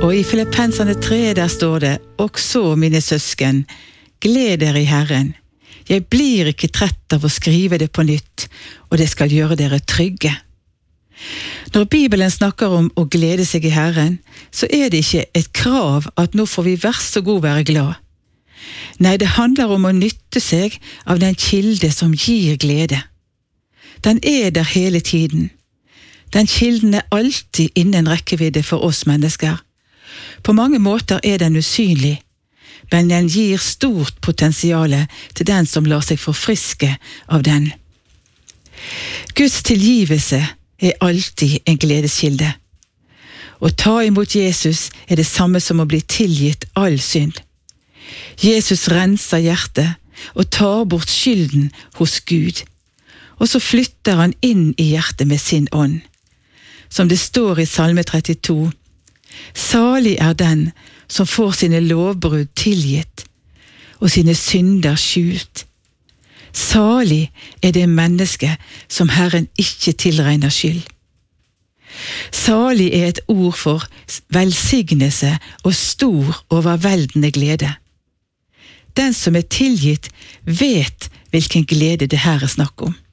Og i Filippenserne 3 der står det, «Og så, mine søsken, gled dere i Herren. Jeg blir ikke trett av å skrive det på nytt, og det skal gjøre dere trygge.» Når Bibelen snakker om å glede seg i Herren, så er det ikke et krav at nå får vi vær så god være glad. Nei, det handler om å nytte seg av den kilde som gir glede. Den er der hele tiden. Den kilden er alltid innen rekkevidde for oss mennesker. På mange måter er den usynlig, men den gir stort potensiale til den som lar seg forfriske av den. Guds tilgivelse er alltid en gledeskilde. Å ta imot Jesus er det samme som å bli tilgitt all synd. Jesus renser hjertet og tar bort skylden hos Gud, og så flytter han inn i hjertet med sin ånd. Som det står i Salme 32, «Salig er den som får sine lovbrudd tilgitt, og sine synder skjult. Salig er det menneske som Herren ikke tilregner skyld.» Salig er et ord for velsignelse og stor overveldende glede. Den som er tilgitt vet hvilken glede det her er snakk om.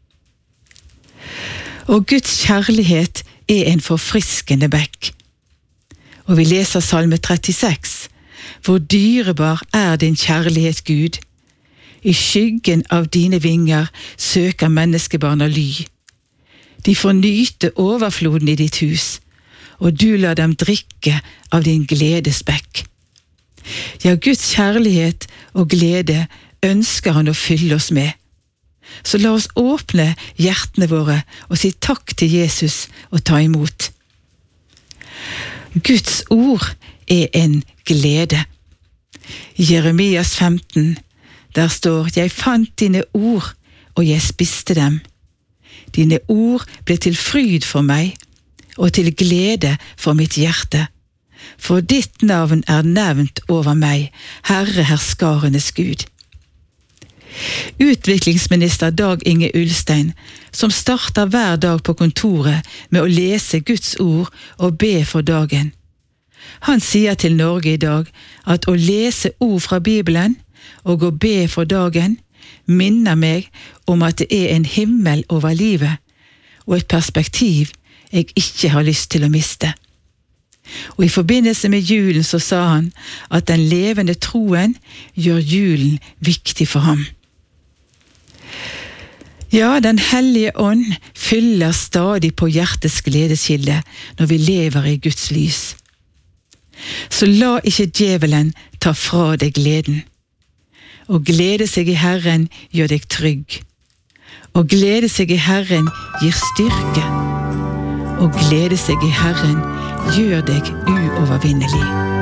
Og Guds kjærlighet er en forfriskende bekk. Og vi leser Salme 36, «Hvor dyrebar er din kjærlighet, Gud. I skyggen av dine vinger søker menneskebarna ly. De får nyte overfloden i ditt hus, og du lar dem drikke av din gledesbekk.» Ja, Guds kjærlighet og glede ønsker han å fylle oss med. Så la oss åpne hjertene våre og si takk til Jesus og ta imot. Guds ord er en glede. I Jeremias 15, der står, «Jeg fant dine ord, og jeg spiste dem. Dine ord ble til fryd for meg, og til glede for mitt hjerte. For ditt navn er nevnt over meg, Herre herskarenes Gud.» Utviklingsminister Dag Inge Ulstein, som starter hver dag på kontoret med å lese Guds ord og be for dagen. Han sier til Norge i dag at å lese ord fra Bibelen og å be for dagen minner meg om at det er en himmel over livet og et perspektiv jeg ikke har lyst til å miste. Og i forbindelse med julen så sa han at den levende troen gjør julen viktig for ham. Ja, den hellige ånd fyller stadig på hjertets gledeskilde når vi lever i Guds lys. Så la ikke djevelen ta fra deg gleden. Å glede seg i Herren gjør deg trygg. Å glede seg i Herren gir styrke. Å glede seg i Herren gjør deg uovervinnelig.